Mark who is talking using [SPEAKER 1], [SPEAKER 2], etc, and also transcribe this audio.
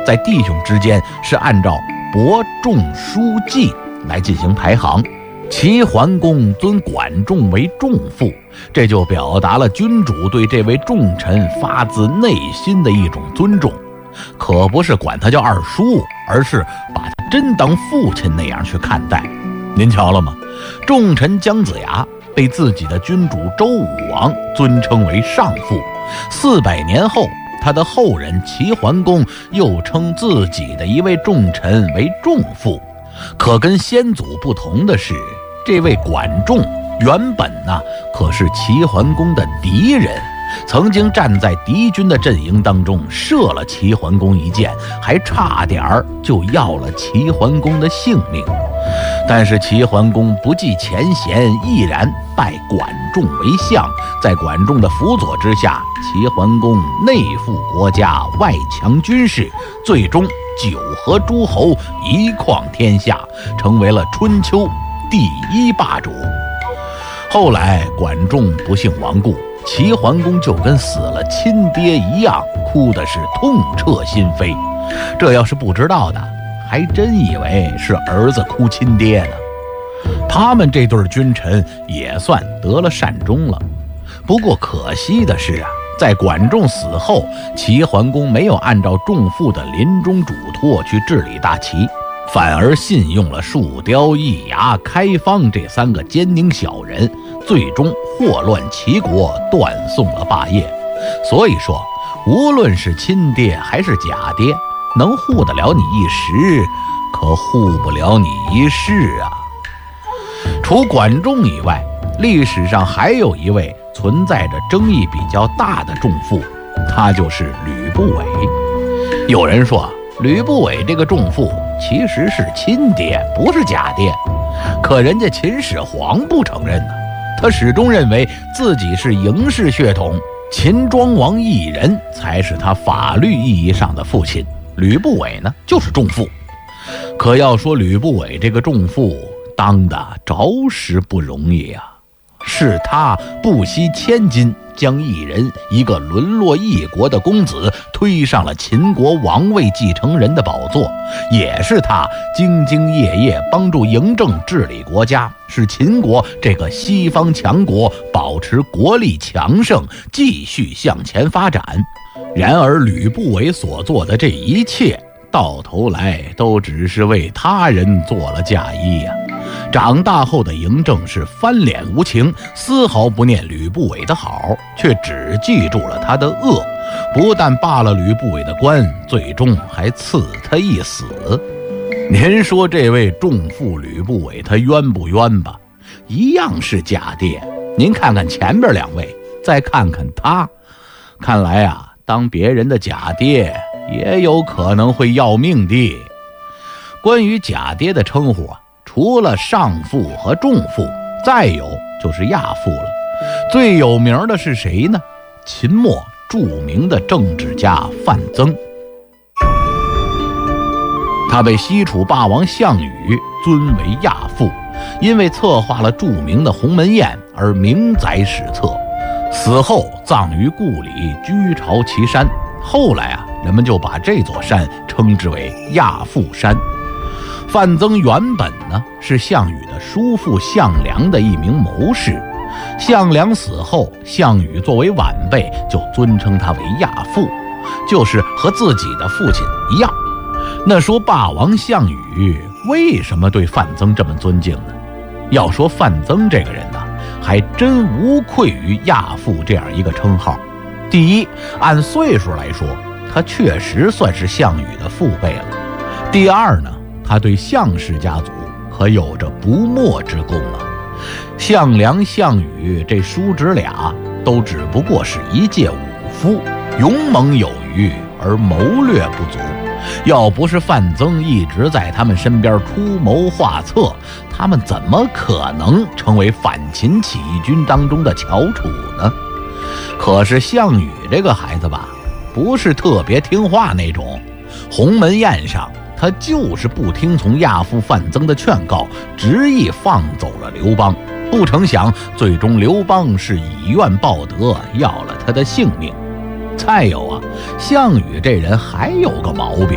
[SPEAKER 1] 在弟兄之间是按照伯仲叔季来进行排行。齐桓公尊管仲为仲父，这就表达了君主对这位重臣发自内心的一种尊重，可不是管他叫二叔，而是把他真当父亲那样去看待。您瞧了吗？重臣姜子牙被自己的君主周武王尊称为上父，400年后他的后人齐桓公又称自己的一位重臣为仲父。可跟先祖不同的是，这位管仲原本可是齐桓公的敌人，曾经站在敌军的阵营当中射了齐桓公一箭，还差点就要了齐桓公的性命。但是齐桓公不计前嫌，毅然拜管仲为相，在管仲的辅佐之下，齐桓公内富国家，外强军事，最终9合诸侯，一匡天下，成为了春秋第1霸主。后来管仲不幸亡故，齐桓公就跟死了亲爹一样，哭的是痛彻心扉。这要是不知道的，还真以为是儿子哭亲爹呢。他们这对君臣也算得了善终了。不过可惜的是在管仲死后，齐桓公没有按照仲父的临终嘱托去治理大齐，反而信用了树雕、易牙、开方这3个奸佞小人，最终祸乱齐国，断送了霸业。所以说，无论是亲爹还是假爹，能护得了你一时，可护不了你一世啊。除管仲以外，历史上还有一位存在着争议比较大的仲父，他就是吕不韦。有人说吕不韦这个仲父其实是亲爹，不是假爹，可人家秦始皇不承认呢，他始终认为自己是嬴氏血统，秦庄王一人才是他法律意义上的父亲，吕不韦呢就是仲父。可要说吕不韦这个仲父当的着实不容易啊，是他不惜千金将一人一个沦落异国的公子推上了秦国王位继承人的宝座，也是他兢兢业业帮助嬴政治理国家，使秦国这个西方强国保持国力强盛，继续向前发展。然而吕不韦所做的这一切，到头来都只是为他人做了嫁衣呀。长大后的嬴政是翻脸无情，丝毫不念吕不韦的好，却只记住了他的恶，不但罢了吕不韦的官，最终还赐他一死。您说这位仲父吕不韦他冤不冤吧？一样是假爹。您看看前面2位，再看看他，看来当别人的假爹也有可能会要命的。关于假爹的称呼除了上父和仲父，再有就是亚父了。最有名的是谁呢？秦末著名的政治家范增。他被西楚霸王项羽尊为亚父，因为策划了著名的鸿门宴而名载史册。死后葬于故里居巢其山，后来人们就把这座山称之为亚父山。范增原本是项羽的叔父项梁的一名谋士，项梁死后，项羽作为晚辈就尊称他为亚父，就是和自己的父亲一样。那说霸王项羽为什么对范增这么尊敬呢？要说范增这个人还真无愧于亚父这样一个称号。第一，按岁数来说，他确实算是项羽的父辈了。第二呢，他对项氏家族可有着不没之功啊。项梁、项羽这叔侄俩都只不过是一介武夫，勇猛有余而谋略不足。要不是范增一直在他们身边出谋划策，他们怎么可能成为反秦起义军当中的翘楚呢？可是项羽这个孩子吧，不是特别听话那种。鸿门宴上，他就是不听从亚父范增的劝告，执意放走了刘邦。不成想，最终刘邦是以怨报德，要了他的性命。再有项羽这人还有个毛病，